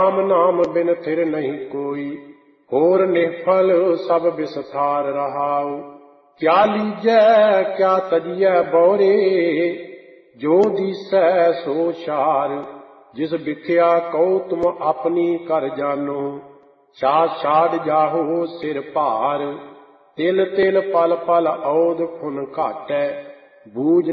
राम नाम बिन थिर नहीं कोई, होर निफल सब विस्तार रहाऊ। क्या लीजै क्या तजियै बौरे, जो दिसै सो शार। जिस बिख्या कहो तुम अपनी कर जानो, छाड़ जाहो सिर भार। तिल तिल पल पल औद खुन घाटै, बूझ